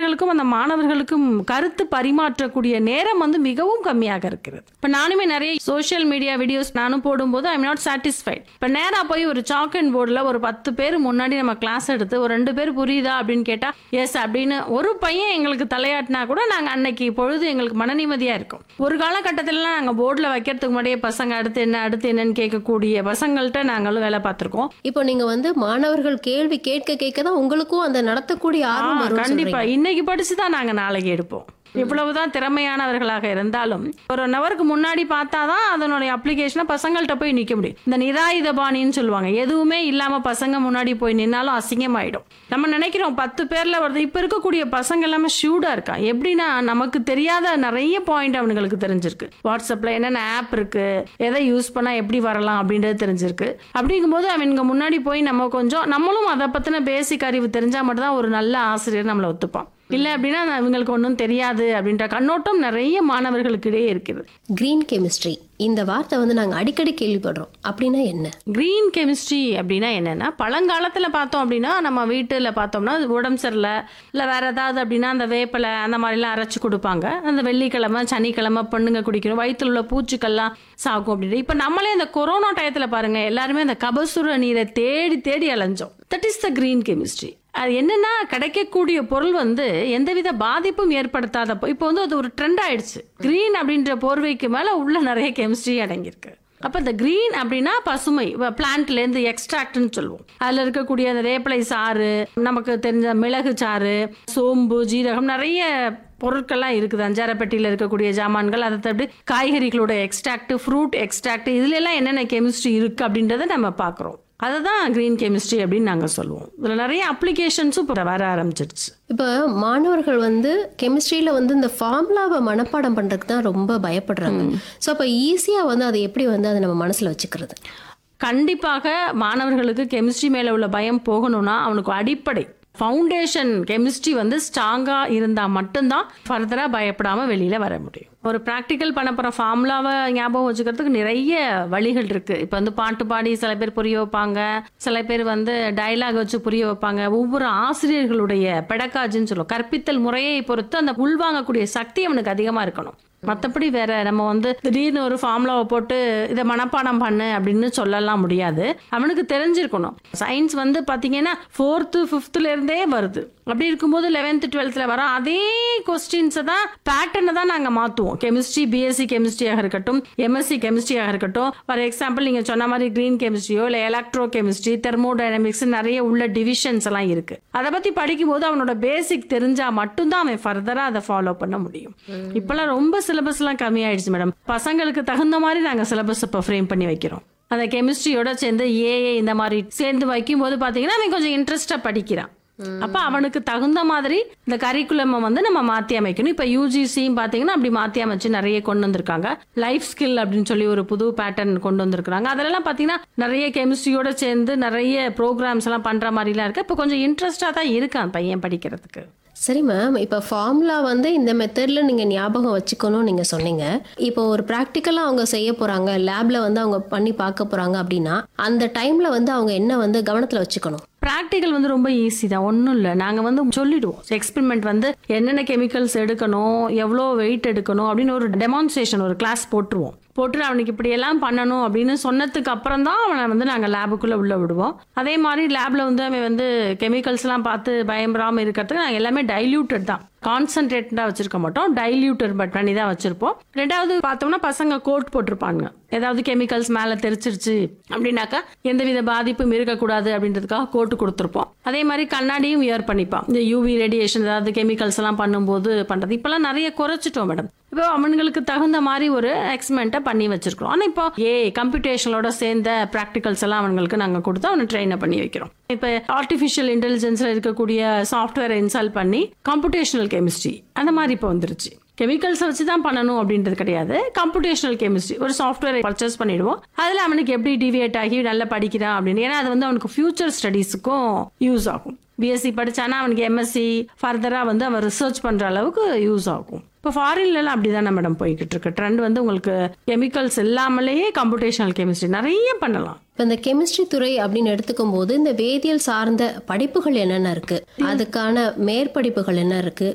ஆசிரியர்களுக்கும் அந்த மாணவர்களுக்கும் கருத்து பரிமாற்றக்கூடிய நேரம் வந்து மிகவும் கம்மியாக இருக்கிறது. இப்போ நானுமே நிறைய சோஷியல் மீடியா வீடியோஸ் நானும் போடும்போது ஐ எம் நாட் சாட்டிஸ்ஃபைட். இப்போ நேராக போய் ஒரு சாக் அண்ட் போர்டில் ஒரு 10 பேர் முன்னாடி நம்ம கிளாஸ் எடுத்து ஒரு 2 பேர் புரியுதா அப்படின்னு கேட்டால் எஸ் அப்படின்னு ஒரு பையன் எங்களுக்கு தலையாட்டினா கூட நாங்கள் அன்னைக்கு பொழுது எங்களுக்கு மன நிம்மதியாக இருக்கும். ஒரு காலகட்டத்திலலாம் நாங்கள் போர்டில் வைக்கிறதுக்கு முன்னாடியே பசங்க அடுத்து என்னன்னு கேட்கக்கூடிய பசங்கள்கிட்ட நாங்களும் வேலை பார்த்துருக்கோம். இப்போ நீங்க வந்து மாணவர்கள் கேள்வி கேட்க தான் உங்களுக்கும் அந்த நடத்தக்கூடிய ஆர்வம் வரும். கண்டிப்பா இன்னைக்கு படிச்சுதான் நாங்க நாளைக்கு எடுப்போம். இவ்வளவுதான் திறமையானவர்களாக இருந்தாலும் ஒரு நவருக்கு முன்னாடி பார்த்தாதான் அதனுடைய அப்ளிகேஷனை பசங்கள்கிட்ட போய் நிக்க முடியும். இந்த நிராயுத பாணின்னு சொல்லுவாங்க, எதுவுமே இல்லாம பசங்க முன்னாடி போய் நின்னாலும் அசிங்கமாயிடும். நம்ம நினைக்கிறோம் 10 பேர்ல வருது. இப்ப இருக்கக்கூடிய பசங்க எல்லாமே ஷூடா இருக்கா. எப்படின்னா நமக்கு தெரியாத நிறைய பாயிண்ட் அவனுங்களுக்கு தெரிஞ்சிருக்கு. வாட்ஸ்அப்ல என்னென்ன ஆப் இருக்கு, எதை யூஸ் பண்ணா எப்படி வரலாம் அப்படின்றது தெரிஞ்சிருக்கு. அப்படிங்கும்போது அவனுங்க முன்னாடி போய் நம்ம கொஞ்சம் நம்மளும் அதை பத்தின பேசிக் அறிவு தெரிஞ்சா மட்டும்தான் ஒரு நல்ல ஆசிரியர் நம்மளை ஒத்துப்பான். இல்லை அப்படின்னா இவங்களுக்கு ஒன்றும் தெரியாது அப்படின்ற கண்ணோட்டம் நிறைய மாணவர்களுக்கு இடையே இருக்குது. கிரீன் கெமிஸ்ட்ரி இந்த வார்த்தை வந்து நாங்கள் அடிக்கடி கேள்விப்படுறோம். அப்படின்னா என்ன கிரீன் கெமிஸ்ட்ரி அப்படின்னா என்னன்னா, பழங்காலத்தில் பார்த்தோம் அப்படின்னா நம்ம வீட்டில் பார்த்தோம்னா உடம்பு சரியில்லை இல்லை வேற ஏதாவது அப்படின்னா அந்த வேப்பிலை அந்த மாதிரிலாம் அரைச்சி கொடுப்பாங்க. அந்த வெள்ளிக்கிழமை சனிக்கிழமை பொண்ணுங்க குடிக்கணும், வயிற்றுல உள்ள பூச்சிக்கெல்லாம் சாகும் அப்படின்னு. இப்போ நம்மளே இந்த கொரோனா டயத்தில் பாருங்க, எல்லாருமே அந்த கபசுர நீரை தேடி தேடி அலைஞ்சோம். That is the green chemistry. அது என்னன்னா, கிடைக்கக்கூடிய பொருள் வந்து எந்தவித பாதிப்பும் ஏற்படுத்தாத. இப்போ வந்து அது ஒரு ட்ரெண்ட் ஆயிடுச்சு. கிரீன் அப்படின்ற போர்வைக்கு மேல உள்ள நிறைய கெமிஸ்ட்ரி அடங்கியிருக்கு. அப்ப இந்த கிரீன் அப்படின்னா பசுமை, பிளான்ட்ல இருந்து எக்ஸ்ட்ராக்ட்னு சொல்லுவோம். அதுல இருக்கக்கூடிய அந்த வேப்பிலை சாறு, நமக்கு தெரிஞ்ச மிளகு சாறு, சோம்பு, ஜீரகம், நிறைய பொருட்கள்லாம் இருக்குது. அஞ்சாரப்பட்டியில் இருக்கக்கூடிய ஜாமான்கள், அதை தவிர காய்கறிகளோட எக்ஸ்ட்ராக்ட், ஃப்ரூட் எக்ஸ்ட்ராக்ட், இதுல எல்லாம் என்னென்ன கெமிஸ்ட்ரி இருக்கு அப்படின்றத நம்ம பாக்குறோம். அதுதான் கிரீன் கெமிஸ்ட்ரி அப்படின்னு நாங்கள் சொல்லுவோம். இதில் நிறைய அப்ளிகேஷன்ஸும் இப்போ வர ஆரம்பிச்சிடுச்சு. இப்போ மாணவர்கள் வந்து கெமிஸ்ட்ரியில் வந்து இந்த ஃபார்முலாவை மனப்பாடம் பண்ணுறதுக்கு தான் ரொம்ப பயப்படுறாங்க. ஸோ அப்போ ஈஸியாக வந்து அதை எப்படி வந்து அதை நம்ம மனசில் வச்சுக்கிறது? கண்டிப்பாக மாணவர்களுக்கு கெமிஸ்ட்ரி மேலே உள்ள பயம் போகணும்னா அவனுக்கு அடிப்படை ஃபவுண்டேஷன் கெமிஸ்ட்ரி வந்து ஸ்ட்ராங்காக இருந்தால் மட்டும்தான் ஃபர்தராக பயப்படாமல் வெளியில் வர முடியும். ஒரு ப்ராக்டிக்கல் பண்ண போகிற ஃபார்முலாவை ஞாபகம் வச்சுக்கிறதுக்கு நிறைய வழிகள் இருக்குது. இப்போ வந்து பாட்டு பாடி சில பேர் புரிய வைப்பாங்க, சில பேர் வந்து டயலாக் வச்சு புரிய வைப்பாங்க. ஒவ்வொரு ஆசிரியர்களுடைய பெடகாஜின்னு சொல்லுவோம், கற்பித்தல் முறையை பொறுத்து அந்த உள்வாங்கக்கூடிய சக்தி அவனுக்கு அதிகமாக இருக்கணும். மற்றபடி வேற நம்ம வந்து திடீர்னு ஒரு ஃபார்முலாவை போட்டு இதை மனப்பாடம் பண்ணு அப்படின்னு சொல்லலாம் முடியாது. அவனுக்கு தெரிஞ்சிருக்கணும். சயின்ஸ் வந்து பார்த்தீங்கன்னா 4th 5th இருந்தே வருது. அப்படி இருக்கும்போது 11th 12th வர அதே கொஸ்டின்ஸை தான் பேட்டர்னை தான் நாங்கள் மாற்றுவோம். கெமிஸ்ட்ரி பிஎஸ்சி கெமிஸ்ட்ரியாக இருக்கட்டும், எம்எஸ்சி கெமிஸ்ட்ரியாக இருக்கட்டும். ஃபார் எக்ஸாம்பிள் நீங்கள் சொன்ன மாதிரி கிரீன் கெமிஸ்ட்ரியோ இல்லை எலக்ட்ரோ கெமிஸ்ட்ரி, தெர்மோடைனமிக்ஸ், நிறைய உள்ள டிவிஷன்ஸ் எல்லாம் இருக்கு. அதை பற்றி படிக்கும்போது அவனோட பேசிக் தெரிஞ்சா மட்டும்தான் அவன் ஃபர்தராக அதை ஃபாலோ பண்ண முடியும். இப்பெல்லாம் ரொம்ப சிலபஸ் எல்லாம் கம்மியாயிடுச்சு மேடம். பசங்களுக்கு தகுந்த மாதிரி நாங்கள் சிலபஸ் இப்போ ஃப்ரேம் பண்ணி வைக்கிறோம். அந்த கெமிஸ்ட்ரியோட சேர்ந்து ஏஏ இந்த மாதிரி சேர்ந்து வைக்கும் போது பார்த்தீங்கன்னா அவன் கொஞ்சம் இன்ட்ரெஸ்டாக படிக்கிறான். அப்ப அவனுக்கு தகுந்த மாதிரி இந்த கரிக்குலம் வந்து நம்ம மாத்தி அமைக்கணும். இப்ப யூஜிசியும் பாத்தீங்கன்னா அப்படி மாத்தி அமைச்சு நிறைய கொண்டு வந்திருக்காங்க. லைஃப் ஸ்கில் அப்படின்னு சொல்லி ஒரு புது பேட்டர்ன் கொண்டு வந்திருக்காங்க. அதெல்லாம் பாத்தீங்கன்னா நிறைய கெமிஸ்ட்ரியோட சேர்ந்து நிறைய ப்ரோக்ராம்ஸ் எல்லாம் பண்ற மாதிரி எல்லாம் இருக்கு. இப்ப கொஞ்சம் இன்ட்ரெஸ்டா தான் இருக்கான் பையன் படிக்கிறதுக்கு. சரி மேம், இப்போ ஃபார்முலா வந்து இந்த மெத்தடில் நீங்கள் ஞாபகம் வச்சுக்கணும்னு நீங்கள் சொன்னீங்க. இப்போ ஒரு ப்ராக்டிக்கலாக அவங்க செய்ய போகிறாங்க, லேபில் வந்து அவங்க பண்ணி பார்க்க போகிறாங்க அப்படின்னா அந்த டைமில் வந்து அவங்க என்ன வந்து கவனத்தில் வச்சுக்கணும்? ப்ராக்டிக்கல் வந்து ரொம்ப ஈஸி தான், ஒன்றும் இல்லை. நாங்கள் வந்து சொல்லிடுவோம். எக்ஸ்பெரிமெண்ட் வந்து என்னென்ன கெமிக்கல்ஸ் எடுக்கணும், எவ்வளோ வெயிட் எடுக்கணும் அப்படின்னு ஒரு டெமான்ஸ்ட்ரேஷன் ஒரு கிளாஸ் போட்டுருவோம். போட்டு அவனுக்கு இப்படியெல்லாம் பண்ணணும் அப்படின்னு சொன்னதுக்கு அப்புறம் தான் அவனை வந்து நாங்கள் லேபுக்குள்ளே உள்ள விடுவோம். அதே மாதிரி லேபில் வந்து அவன் வந்து கெமிக்கல்ஸ்லாம் பார்த்து பயம்படாமல் இருக்கிறதுக்கு நாங்கள் எல்லாமே டைல்யூட்டட் தான், கான்சன்ட்ரேட்டடாக வச்சிருக்க மாட்டோம், டைல்யூட்டர் பண்ணி தான் வச்சிருப்போம். ரெண்டாவது பார்த்தோம்னா பசங்க கோட் போட்டிருப்பாங்க. ஏதாவது கெமிக்கல்ஸ் மேலே தெரிச்சிருச்சு அப்படின்னாக்கா எந்தவித பாதிப்பும் இருக்கக்கூடாது அப்படின்றதுக்காக கோட்டு கொடுத்துருப்போம். அதே மாதிரி கண்ணாடியும் வியர் பண்ணிப்பான். இந்த யூவி ரேடியேஷன் ஏதாவது கெமிக்கல்ஸ் எல்லாம் பண்ணும்போது பண்றது இப்பெல்லாம் நிறைய குறைச்சிட்டோம் மேடம். இப்போ அவனுங்களுக்கு தகுந்த மாதிரி ஒரு எக்ஸ்பெரிமெண்ட்டை பண்ணி வச்சிருக்கிறோம். ஆனால் இப்போ கம்ப்யூட்டேஷனோட சேர்ந்த ப்ராக்டிகல்ஸ் எல்லாம் அவங்களுக்கு நாங்கள் கொடுத்து அவனை ட்ரெயினை பண்ணி வைக்கிறோம். இப்போ ஆர்டிஃபிஷியல் இன்டெலிஜென்ஸ்ல இருக்கக்கூடிய சாஃப்ட்வேரை இன்ஸ்டால் பண்ணி கம்ப்யூட்டேஷனல் கெமிஸ்ட்ரி அந்த மாதிரி இப்போ வந்துருச்சு. கெமிக்கல்ஸை வச்சு தான் பண்ணணும் அப்படின்றது கிடையாது. கம்ப்யூட்டேஷனல் கெமிஸ்ட்ரி ஒரு சாஃப்ட்வேரை பர்ச்சேஸ் பண்ணிடுவோம். அதில் அவனுக்கு எப்படி டிவியேட் ஆகி நல்லா படிக்கிறான் அப்படின்னு. ஏன்னா அது வந்து அவனுக்கு ஃபியூச்சர் ஸ்டடீஸுக்கும் யூஸ் ஆகும். பிஎஸ்சி படிச்சானா அவனுக்கு எம்எஸ்சி ஃபர்தரா வந்து அவன் ரிசர்ச் பண்ற அளவுக்கு யூஸ் ஆகும். இப்போ ஃபாரின்லாம் அப்படிதானே மேடம் போய்கிட்டு இருக்கு ட்ரெண்ட். வந்து உங்களுக்கு கெமிக்கல்ஸ் இல்லாமலேயே கம்ப்யூட்டேஷனல் கெமிஸ்ட்ரி நிறைய பண்ணலாம். இப்போ இந்த கெமிஸ்ட்ரி துறை அப்படின்னு எடுத்துக்கும் போது இந்த வேதியியல் சார்ந்த படிப்புகள் என்னென்ன இருக்கு, அதுக்கான மேற்படிப்புகள் என்ன இருக்கு,